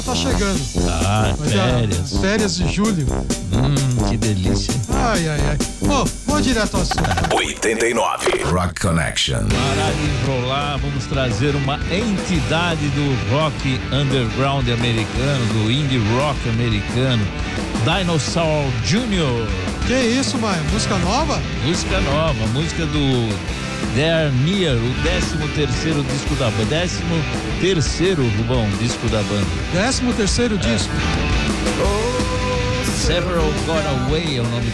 tá chegando. Férias. Férias de julho. Que delícia. Ai. Bom, vamos direto ao assunto. 89 Rock Connection. Para enrolar, vamos trazer uma entidade do rock underground americano, do indie rock americano, Dinosaur Jr. Que isso, Maia? Música nova? Música nova, música do They're Near, o 13º disco da banda. 13º, Rubão, disco da banda. 13º disco. Several Got Away é o nome